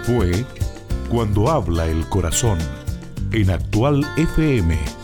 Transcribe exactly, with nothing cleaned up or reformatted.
Fue Cuando habla el corazón, en Actual F M.